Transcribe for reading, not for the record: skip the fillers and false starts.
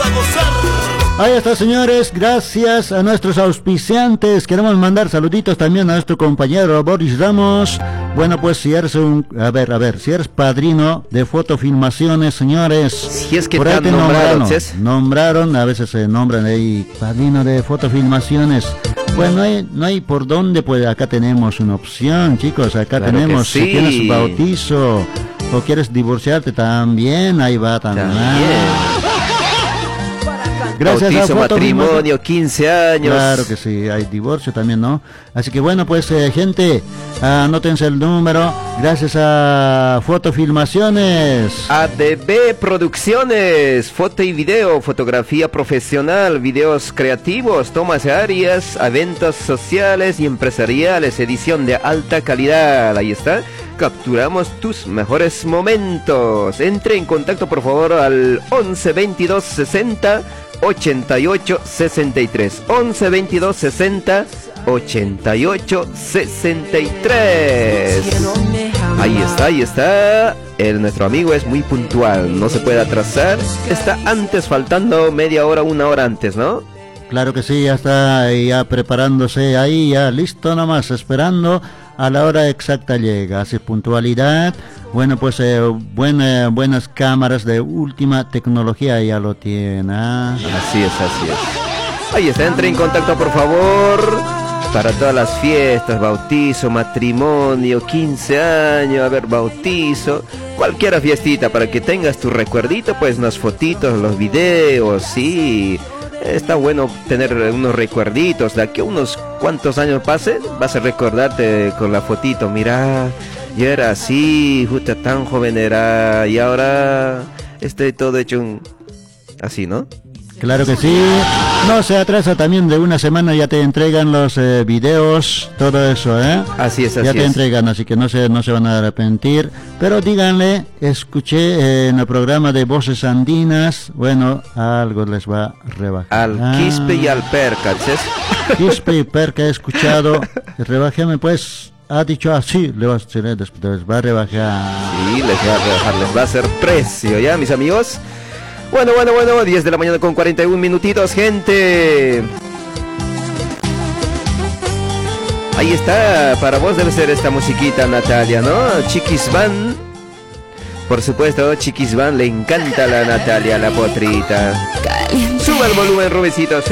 Ahí está, señores, gracias a nuestros auspiciantes. Queremos mandar saluditos también a nuestro compañero Boris Ramos. Bueno, pues si eres si eres padrino de fotofilmaciones, señores. Si es que por ahí te han nombraron, a veces se nombran ahí padrino de fotofilmaciones. Pues no hay por dónde, pues acá tenemos una opción, chicos, acá claro tenemos, sí. si tienes bautizo o quieres divorciarte también, ahí va también. Gracias bautizo, a matrimonio, 15 años. Claro que sí, hay divorcio también, ¿no? Así que bueno, pues gente, anótense el número. Gracias a Fotofilmaciones. ADB Producciones, foto y video, fotografía profesional, videos creativos, tomas aéreas, eventos sociales y empresariales, edición de alta calidad. Ahí está. Capturamos tus mejores momentos. Entre en contacto por favor al 11 22 60 88 63 11 22 60 88 63. Ahí está. Nuestro amigo es muy puntual, no se puede atrasar. Está antes, faltando media hora, una hora antes, ¿no? Claro que sí, ya está ya preparándose ahí, ya listo nomás, esperando. A la hora exacta llega, hace puntualidad. Bueno, pues buenas cámaras de última tecnología ya lo tiene. Así es. Ahí está, entre en contacto por favor. Para todas las fiestas, bautizo, matrimonio, 15 años, bautizo, cualquier fiestita para que tengas tu recuerdito, pues unas fotitos, los videos, sí. Está bueno tener unos recuerditos. De aquí a unos cuantos años pasen, vas a recordarte con la fotito. Mira, yo era así, justo tan joven era, y ahora estoy todo hecho así, ¿no? Claro que sí. No se atrasa también de una semana, ya te entregan los videos, todo eso, Así es. Ya te entregan, así que no se van a arrepentir. Pero díganle, escuché en el programa de Voces Andinas, bueno, algo les va a rebajar. Al Quispe y al Perca, ¿sí? Quispe y Perca he escuchado, rebajeme pues. Ha dicho así, les va a rebajar. Sí, les va a rebajar, les va a hacer precio, ¿ya, mis amigos? Bueno, 10 de la mañana con 41 minutitos, gente. Ahí está, para vos debe ser esta musiquita, Natalia, ¿no? Chiquis Van. Por supuesto, Chiquis Van, le encanta a la Natalia, la potrita. Suba el volumen, Rubecito.